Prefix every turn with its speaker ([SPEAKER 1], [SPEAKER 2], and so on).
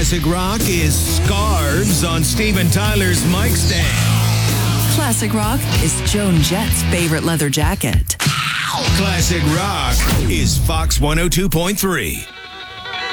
[SPEAKER 1] Classic rock is scarves on Steven Tyler's mic stand.
[SPEAKER 2] Classic rock is Joan Jett's favorite leather jacket.
[SPEAKER 1] Classic rock is Fox 102.3.